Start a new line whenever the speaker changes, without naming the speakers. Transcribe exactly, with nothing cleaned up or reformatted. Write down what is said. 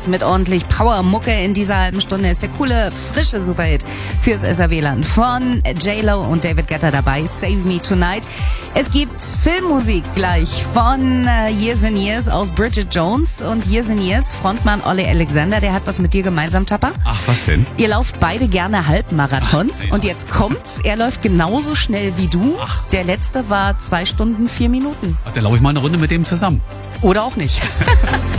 Hits mit ordentlich Power-Mucke in dieser halben Stunde ist der coole, frische Superhit fürs S R W-Land von J-Lo und David Guetta dabei, Save Me Tonight. Es gibt Filmmusik gleich von äh, Years and Years aus Bridget Jones und Years and Years, Frontmann Olly Alexander, der hat was mit dir gemeinsam, Tapper.
Ach, was denn?
Ihr lauft beide gerne Halbmarathons.
Ach, ja.
Und jetzt kommt's, er läuft genauso schnell wie du.
Ach.
Der letzte war zwei Stunden, vier Minuten.
Ach, dann laufe ich mal eine Runde mit dem zusammen.
Oder auch nicht.